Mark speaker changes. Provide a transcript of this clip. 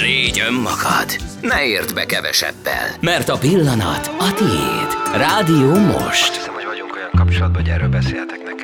Speaker 1: Légy önmagad, ne érd be kevesebbel, mert a pillanat a tiéd. Rádió Most.
Speaker 2: Azt hiszem, hogy vagyunk olyan kapcsolatban, hogy erről beszéltek nekem.